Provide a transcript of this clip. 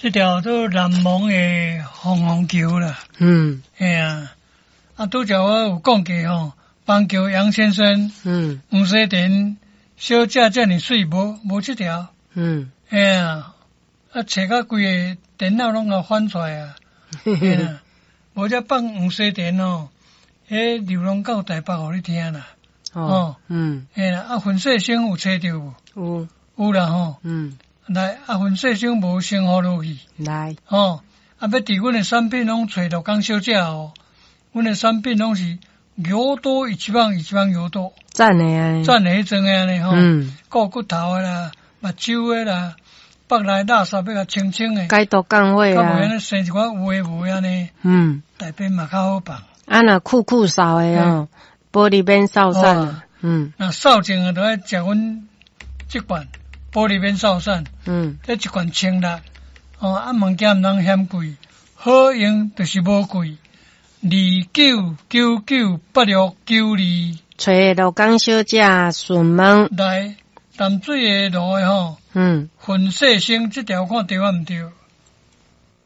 这条都南蒙的凤凰桥啦。嘿啊，拄则我有讲过吼，邦桥杨先生，黄西田小姐遮尔水，无这条。嘿啊，找到规个电脑拢甲翻出来啊。嘿啊，无则放黄西田哦，迄流浪到台北互你听啦。嘿啦，粉碎声有找着无？有啦吼。来，粉碎声无生活落去。 来， 要伫阮的产品拢找到江小姐哦。阮的产品拢是油多一万油多。 赞的啊！ 赞的迄种的呢吼。顾骨头的啦，目睭的啦，腹内垃圾要甲清清的。 解毒降火啊！ 较袂安尼生一寡有诶无安尼。大便嘛较好放。 若酷扫的哦，玻璃面扫散。 那扫净的都爱食阮这款。玻璃面扫散，这一罐1,600，物件毋通嫌贵，好用就是无贵，29998692， 找罗江小姐询问。 来，淡水的路的吼，粉碎声这条看对啊毋对？